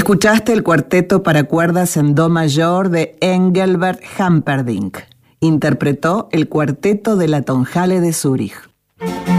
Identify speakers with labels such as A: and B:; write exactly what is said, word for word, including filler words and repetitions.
A: Escuchaste el cuarteto para cuerdas en do mayor de Engelbert Humperdinck. Interpretó el Cuarteto de la Tonhalle de Zúrich.